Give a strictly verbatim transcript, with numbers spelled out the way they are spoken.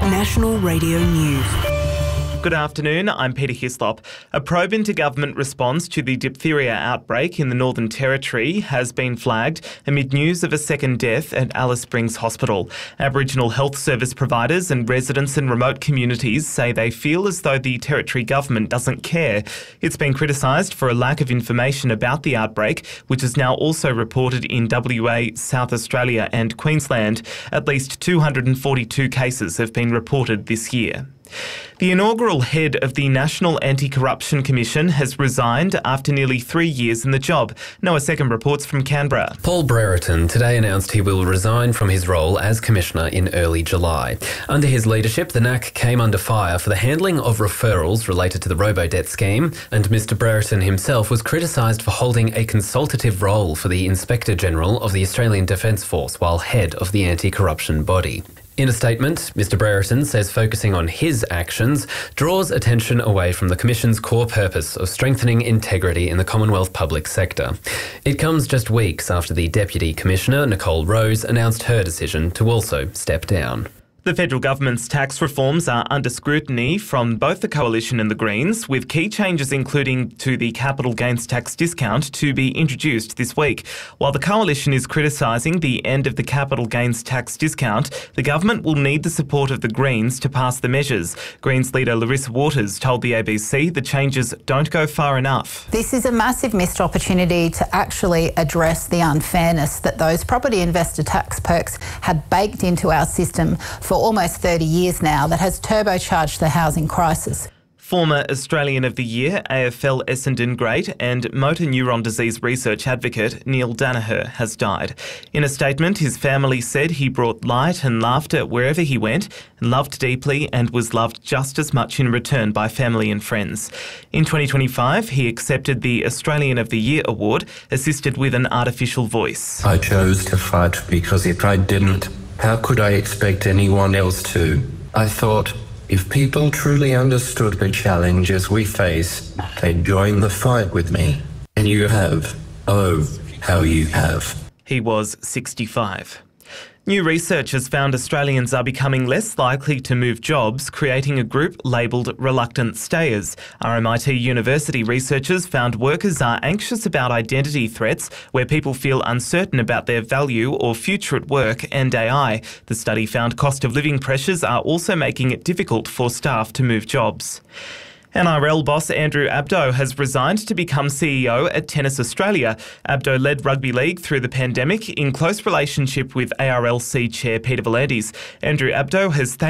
National Radio News. Good afternoon, I'm Peter Hislop. A probe into government response to the diphtheria outbreak in the Northern Territory has been flagged amid news of a second death at Alice Springs Hospital. Aboriginal health service providers and residents in remote communities say they feel as though the Territory government doesn't care. It's been criticised for a lack of information about the outbreak, which is now also reported in W A, South Australia and Queensland. At least two hundred forty-two cases have been reported this year. The inaugural head of the National Anti-Corruption Commission has resigned after nearly three years in the job. Noah Second reports from Canberra. Paul Brereton today announced he will resign from his role as Commissioner in early July. Under his leadership, the N A C came under fire for the handling of referrals related to the robo-debt scheme, and Mr Brereton himself was criticised for holding a consultative role for the Inspector General of the Australian Defence Force while head of the anti-corruption body. In a statement, Mr Brereton says focusing on his actions draws attention away from the Commission's core purpose of strengthening integrity in the Commonwealth public sector. It comes just weeks after the Deputy Commissioner, Nicole Rose, announced her decision to also step down. The federal government's tax reforms are under scrutiny from both the Coalition and the Greens, with key changes including to the capital gains tax discount to be introduced this week. While the Coalition is criticising the end of the capital gains tax discount, the government will need the support of the Greens to pass the measures. Greens leader Larissa Waters told the A B C the changes don't go far enough. This is a massive missed opportunity to actually address the unfairness that those property investor tax perks had baked into our system for almost thirty years now that has turbocharged the housing crisis. Former Australian of the Year, A F L Essendon great and motor neuron disease research advocate Neil Danaher has died. In a statement, his family said he brought light and laughter wherever he went, and loved deeply and was loved just as much in return by family and friends. In twenty twenty-five, he accepted the Australian of the Year award, assisted with an artificial voice. I chose to fight because if I didn't, how could I expect anyone else to? I thought, if people truly understood the challenges we face, they'd join the fight with me. And you have. Oh, how you have. He was sixty-five. New research has found Australians are becoming less likely to move jobs, creating a group labelled reluctant stayers. R M I T University researchers found workers are anxious about identity threats, where people feel uncertain about their value or future at work, and A I. The study found cost of living pressures are also making it difficult for staff to move jobs. N R L boss Andrew Abdo has resigned to become C E O at Tennis Australia. Abdo led rugby league through the pandemic in close relationship with A R L C chair Peter V'landys. Andrew Abdo has thanked